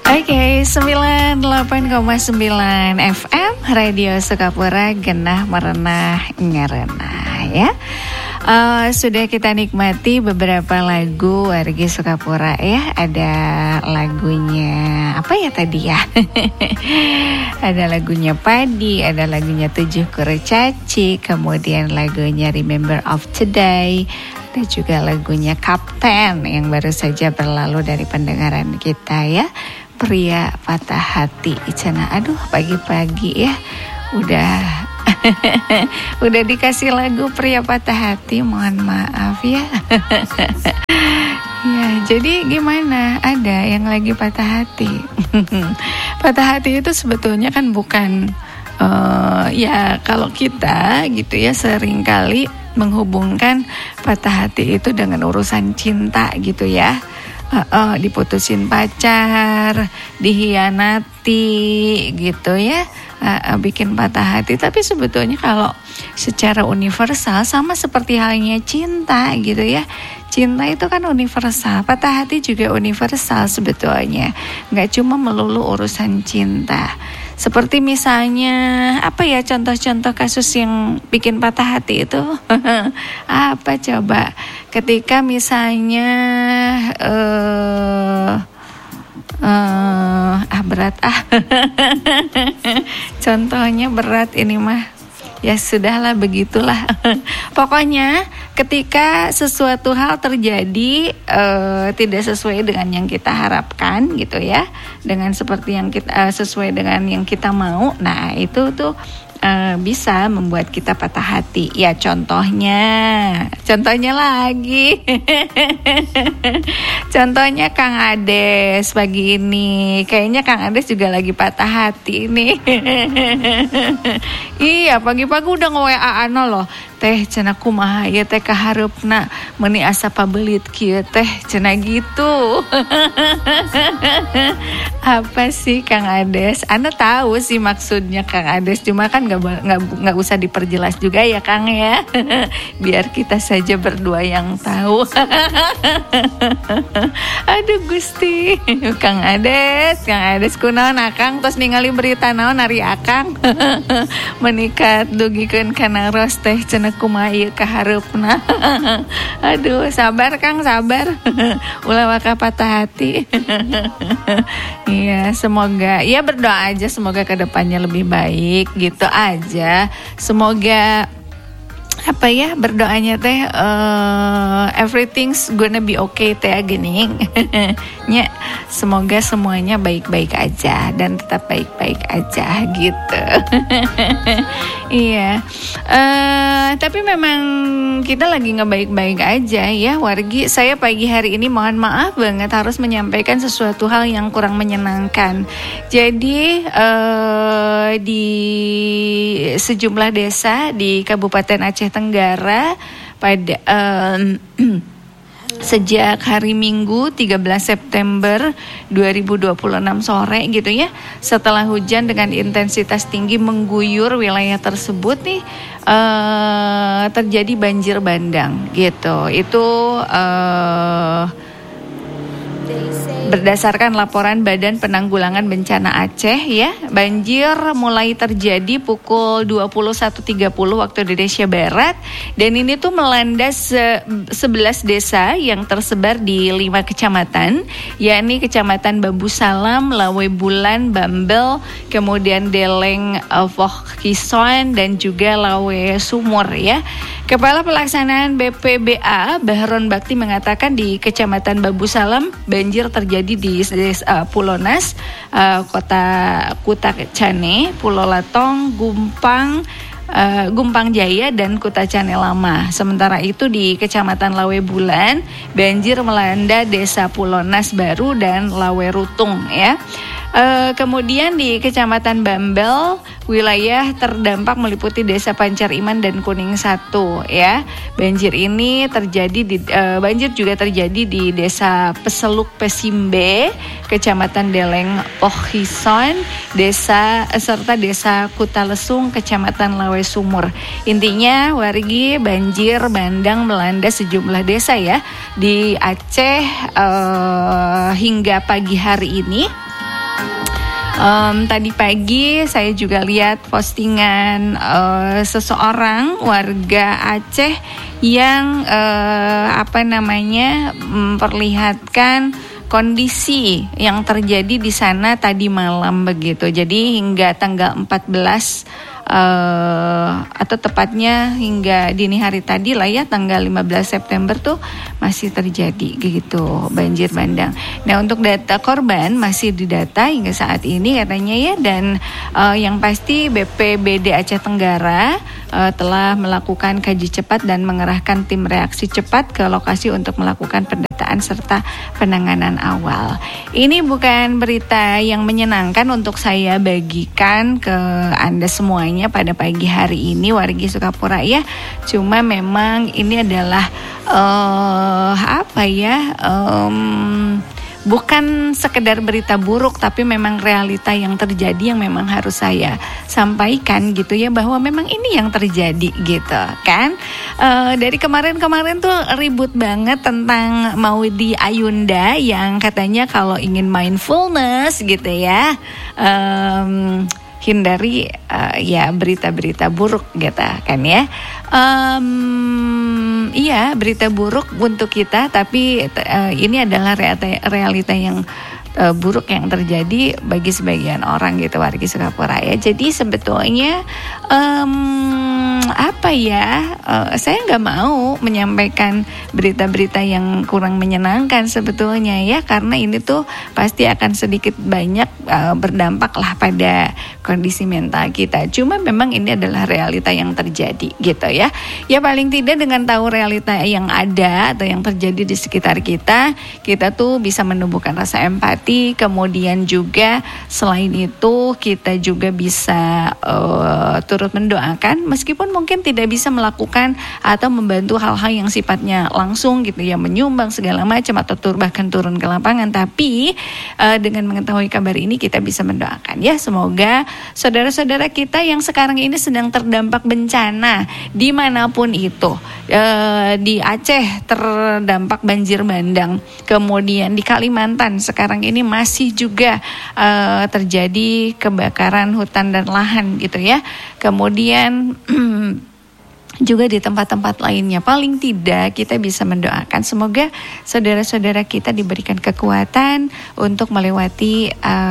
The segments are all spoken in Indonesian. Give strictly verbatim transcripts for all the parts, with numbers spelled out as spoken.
Oke, sembilan puluh delapan koma sembilan F M Radio Sukapura genah merenah ngerenah ya. Uh, sudah kita nikmati beberapa lagu wargi Sukapura ya. Ada lagunya apa ya tadi ya? Ada lagunya Padi, ada lagunya Tujuh Kurcaci, kemudian lagunya Remember of Today, ada juga lagunya Kapten yang baru saja berlalu dari pendengaran kita ya. Pria patah hati. Icana, aduh pagi-pagi ya udah udah dikasih lagu pria patah hati, mohon maaf ya. Ya, jadi gimana? Ada yang lagi patah hati. Patah hati itu sebetulnya kan bukan uh, ya kalau kita gitu ya seringkali menghubungkan patah hati itu dengan urusan cinta gitu ya. Uh, uh, diputusin pacar, dihianati gitu ya, uh, uh, bikin patah hati. Tapi sebetulnya kalau secara universal sama seperti halnya cinta gitu ya. Cinta itu kan universal, patah hati juga universal sebetulnya. Nggak cuma melulu urusan cinta. Seperti misalnya apa ya contoh-contoh kasus yang bikin patah hati itu? Apa coba? Ketika misalnya uh, uh, ah berat ah. Contohnya berat ini mah. Ya sudahlah begitulah. Pokoknya ketika sesuatu hal terjadi uh, tidak sesuai dengan yang kita harapkan gitu ya, dengan seperti yang kita uh, sesuai dengan yang kita mau, nah itu tuh uh, bisa membuat kita patah hati. Ya contohnya, contohnya lagi, contohnya Kang Ades pagi ini, kayaknya Kang Ades juga lagi patah hati nih. Iya pagi-pagi udah nge-W A-an loh. Teh cenah kumaha ieu teh kaharepna meuni asa pabelit kieu teh cenah gitu. Apa sih Kang Ades? Ana tahu sih maksudnya Kang Ades, cuma kan enggak enggak enggak usah diperjelas juga ya Kang ya. Biar kita saja berdua yang tahu. Aduh Gusti, Kang Ades, Kang Ades kunaon akang tos ningali berita naon ari akang. Menikat dugikeun kana ros teh cenah kumaha ieu kaharepna. Aduh, sabar Kang, sabar. Ulah waka patah hati. Iya, semoga ya berdoa aja semoga kedepannya lebih baik gitu aja. Semoga apa ya berdoanya teh uh, everything's gonna be okay teh gini. Ya, semoga semuanya baik-baik aja dan tetap baik-baik aja gitu. Iya. Uh, tapi memang kita lagi ngebaik-baik aja ya wargi. Saya pagi hari ini mohon maaf banget harus menyampaikan sesuatu hal yang kurang menyenangkan. Jadi uh, di sejumlah desa di Kabupaten Aceh Tenggara pada um, sejak hari Minggu tiga belas September dua ribu dua puluh enam sore gitu ya, setelah hujan dengan intensitas tinggi mengguyur wilayah tersebut nih uh, terjadi banjir bandang gitu. Itu uh, berdasarkan laporan Badan Penanggulangan Bencana Aceh ya, banjir mulai terjadi pukul dua puluh satu tiga puluh waktu Indonesia Barat dan ini tuh melanda se- sebelas desa yang tersebar di lima kecamatan, yakni Kecamatan Bambu Salam, Lawe Bulan, Bambel, kemudian Deleng, Voh Kison dan juga Lawe Sumur ya. Kepala Pelaksanaan B P B A Bahron Bakti mengatakan di Kecamatan Bambu Salam banjir terjadi di uh, Pulau Nas, uh, Kota Kuta Cane, Pulau Latong, Gumpang, uh, Gumpang Jaya dan Kuta Cane Lama. Sementara itu di Kecamatan Lawe Bulan banjir melanda Desa Pulau Nas Baru dan Lawe Rutung ya. Uh, kemudian di Kecamatan Bambel, wilayah terdampak meliputi Desa Pancar Iman dan Kuning Satu ya. Banjir ini terjadi di uh, banjir juga terjadi di Desa Peseluk Pesimbe, Kecamatan Deleng Pohison, Desa serta Desa Kutalesung, Kecamatan Lawe Sumur. Intinya wargi banjir bandang melanda sejumlah desa ya di Aceh uh, hingga pagi hari ini. Um, tadi pagi saya juga lihat postingan uh, seseorang warga Aceh yang uh, apa namanya memperlihatkan kondisi yang terjadi di sana tadi malam begitu. Jadi hingga tanggal empat belas uh, atau tepatnya hingga dini hari tadi lah ya, tanggal lima belas September tuh masih terjadi gitu banjir bandang. Nah, untuk data korban masih didata hingga saat ini katanya ya, dan uh, yang pasti B P B D Aceh Tenggara uh, telah melakukan kaji cepat dan mengerahkan tim reaksi cepat ke lokasi untuk melakukan pendataan serta penanganan awal. Ini bukan berita yang menyenangkan untuk saya bagikan ke Anda semuanya pada pagi hari ini wargi Sukapura ya. Cuma memang ini adalah uh, apa ya? Um, Bukan sekedar berita buruk, tapi memang realita yang terjadi yang memang harus saya sampaikan gitu ya, bahwa memang ini yang terjadi gitu kan. E, dari kemarin-kemarin tuh ribut banget tentang Maudy Ayunda yang katanya kalau ingin mindfulness gitu ya, um, hindari uh, ya berita-berita buruk gitu kan ya. Um, iya berita buruk untuk kita, tapi uh, ini adalah realita, realita yang uh, buruk yang terjadi bagi sebagian orang gitu wargi Sukapura ya. Jadi sebetulnya um, apa ya, uh, saya nggak mau menyampaikan berita-berita yang kurang menyenangkan sebetulnya ya, karena ini tuh pasti akan sedikit banyak uh, berdampak lah pada kondisi mental kita. Cuma memang ini adalah realita yang terjadi gitu ya. Ya paling tidak dengan tahu realita yang ada atau yang terjadi di sekitar kita, kita tuh bisa menumbuhkan rasa empati. Kemudian juga selain itu kita juga bisa uh, turut mendoakan, meskipun mungkin tidak bisa melakukan atau membantu hal-hal yang sifatnya langsung gitu ya, menyumbang segala macam atau tur, bahkan turun ke lapangan. Tapi uh, dengan mengetahui kabar ini kita bisa mendoakan ya, semoga saudara-saudara kita yang sekarang ini sedang terdampak bencana dimanapun itu, e, di Aceh terdampak banjir bandang, kemudian di Kalimantan sekarang ini masih juga e, terjadi kebakaran hutan dan lahan gitu ya, kemudian juga di tempat-tempat lainnya. Paling tidak kita bisa mendoakan semoga saudara-saudara kita diberikan kekuatan untuk melewati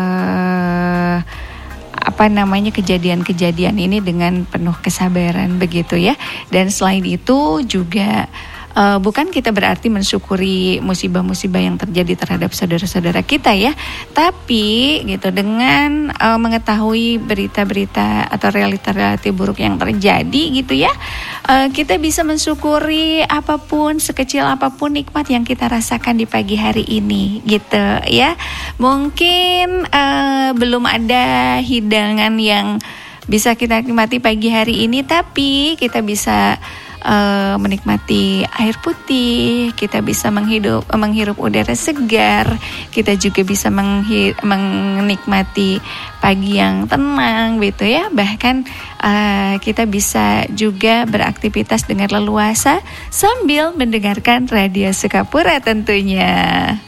uh, apa namanya kejadian-kejadian ini dengan penuh kesabaran begitu ya. Dan selain itu juga uh, bukan kita berarti mensyukuri musibah-musibah yang terjadi terhadap saudara-saudara kita ya, tapi gitu dengan uh, mengetahui berita-berita atau realita-realita buruk yang terjadi gitu ya, uh, kita bisa mensyukuri apapun, sekecil apapun nikmat yang kita rasakan di pagi hari ini gitu ya. Mungkin uh, belum ada hidangan yang bisa kita nikmati pagi hari ini, tapi kita bisa Uh, menikmati air putih, kita bisa menghidup, menghirup udara segar, kita juga bisa menghi- menikmati pagi yang tenang gitu ya. Bahkan uh, kita bisa juga beraktivitas dengan leluasa sambil mendengarkan Radio Sukapura tentunya.